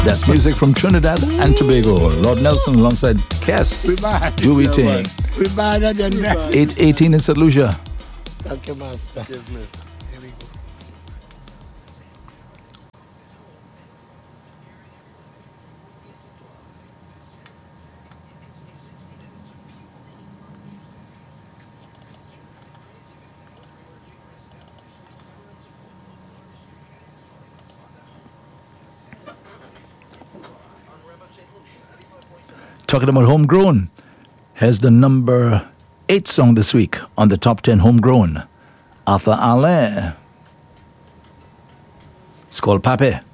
That's music from Trinidad and Tobago. Lord Nelson alongside Kess. Do we ting? We better than that. 8:18 in St. Lucia. Thank you, Master. Give miss. Here we go. Talking about homegrown, here's the number 8 song this week on the top 10 homegrown. Arthur Alain. It's called Pape.